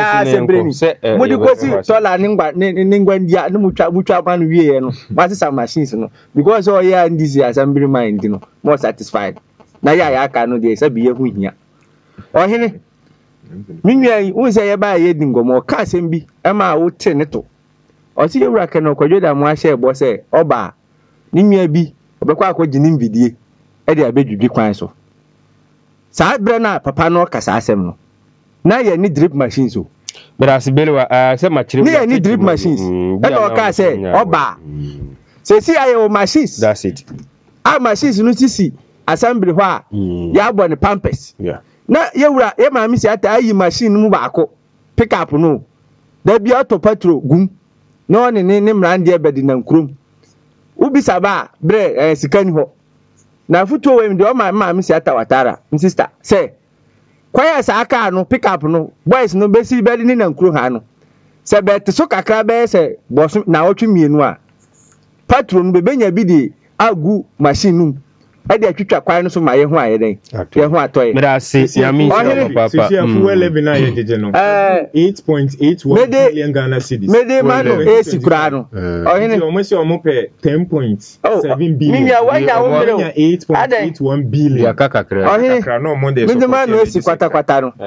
assembly mudi kosi tola ningwa ndia no mutwa ban wie no what is machines no because all ya this assembly mind no more satisfied na ya aka no dey sabi ye hu hia ohene minwan won say ye ba ye dingomo ka asem e ma wo te ne to o si ewura ke no kwadwo da mo a hye ebo say oba ninwa bi obekwa akogye nim vidie e dey abedwudwi kwan so sa bre na papa no kasa asem no na ye ni drip machines o but asibelwa say machine ni ye ni drip machines e do ka say oba say see ayo machines that's it machines no sisi assembly ho a ya bo ne pampers na yewura ye ma mi si ata ayi machine mu baako pick up no da bi auto patrol gum no ne mrande ebedi na nkrom ubi saba bre sikani ho na futo we ndi o ma mi si ata watara sister say kwaya sa aka no pick up no boys no besi bedi ni na nkro ha no se bet so kakra be se boso na otwe mienu a patrol no bebenya bi di agu machine num e dey twitwa kwai no so ma ye ho aye den ye ho atoye me da se yami papa fuel level na ye jeje no 8.81 billion Ghana cedis mede mano esi kura no ohene o mo se o mo pe 10.7 billion mi ya wanya wo mere 8.81 billion ya kakra no mo dey so mede mano esi kwata no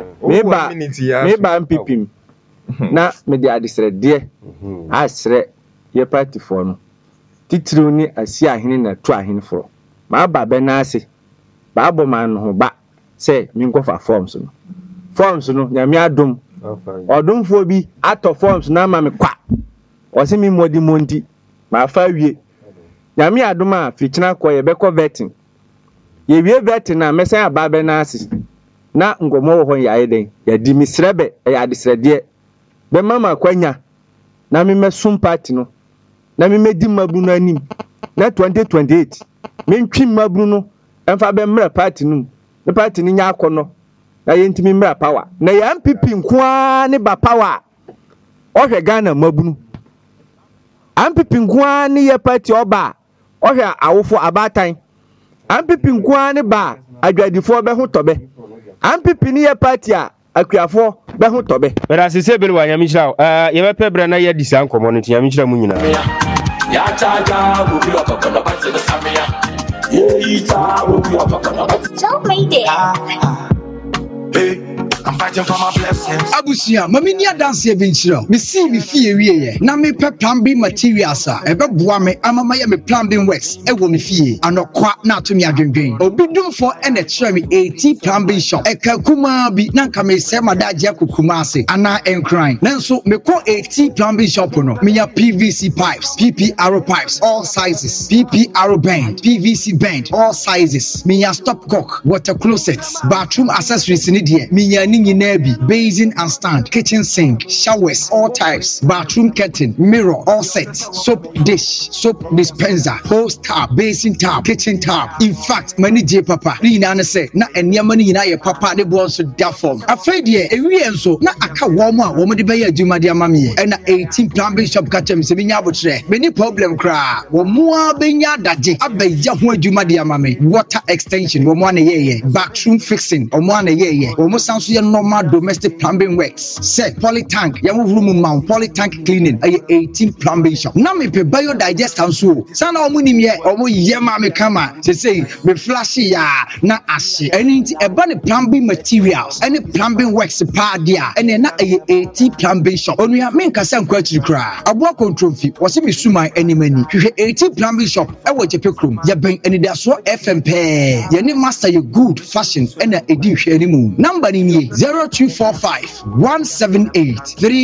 me ba mpipim na me dey adisre de asre ye party for no titiriw ni asi ahene na tu ahene foro ma ba be na ase ba abo man ho ba say mi nkofa forms no nyame adom odomfo bi ato forms na ma me kwa o se mi modi monti ma fa wie nyame adom a fichina ko ye be ko vetting ye wie vetting na mesen aba be na ase na ngomo wo ho yae den ya di mi srebe ya de srede be mama kwanya na mi mesum party no na mi medi mabru no anim na 2028 me ntwi mabru no emfa be mra party num ne party ni nya akono na ye ntimi mra power na ya MPP nkoa ne ba power ohwe Ghana mabru MPP nkoa ne ye party oba ohwe awofo abatan MPP nkoa ne ba adwadifo be ho tobe MPP ne ye party a akuafo be ho tobe bera sese bere wa nyame chira ye be pebra na ye disa nkomo no nyame chira mu nyina ya chaga bu bi opako na batse samia ye ita bu bi opako na batse so made it I'm fighting for my blessings. Abusia, mami ni adanse bi nchiro. Me see me fie wiye. Na me pe plumbing materials a ebe boa me amama ye me plumbing works e wo me fie. Anokwa na to me adwendwen. Obidum for ene chiro me 80 plumbing shop. E ka kuma bi na nka me se madaje akukuma ase. Ana enkran. Nanso me ko 80 plumbing shop no. Me ya PVC pipes, PPR pipes all sizes. PPR bend, PVC bend all sizes. Me ya stopcock, water closets, bathroom accessories ni de. Me ya basin and stand, kitchen sink, showers, all types, bathroom curtain, mirror, all sets, soap dish, soap dispenser, hose tap, basin tap, kitchen tap. In fact, many J papa, ni na say na enya mani na ye papa de bon so da form. Afraid ye, ewi enso na aka womo a womo de be ya adwuma de amame e na 18 plumbing shop ka chem se binya abotre. Many problem kra, womo a benya daje, abeja ho adwuma de amame. Water extension, womo na ye, bathroom fixing, womo na ye, womo sanso normal domestic plumbing works. Say poly tank, yamu room mount poly tank cleaning. 18 plumbing shop. Na me pe biodigest council. Sana omu ni me omu yema me kama. Say me flashy ya na ashe. Any ebani plumbing materials. Any plumbing works pa dia. Any na 18 plumbing shop. Onu ya me nkasa nkwachi kra. Abua control fee. Wasi me suma any many. 18 plumbing shop. Ewo chepe krom. Ya ben any da so FMP. Yani master you good fashion. Ena edi hwe ni mu. Number ni 0245 178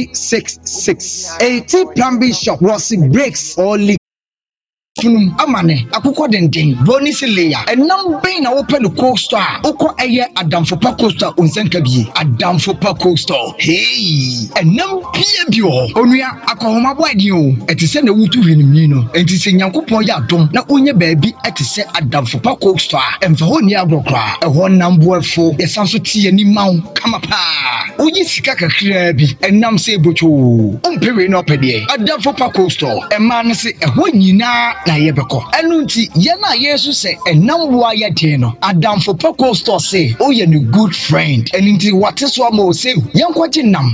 366. 80 plumbing shop was breaks or leaks. Funum amane akukọ denden bonus layer enam ben na open the coaster ukọ eye adamfo pa coaster onsenka bie adamfo pa coaster hey enam bie bio onua akohoma boadi o etise na wutu hwenimni no entise nyankopon ya adom na onye baabi etise adamfo pa coaster emfa ho ni agrokra eho namboafo yesanso tie ni maw kama pa oyi sika kakra bi enam se bocho ompewe no pede adamfo pa coaster ema no se eho nyina na yebeko enu nti ye na yesu se enamboa ye de no adamfo pa coaster se o ye no good friend enu nti wate so ama o se yenkwaje nam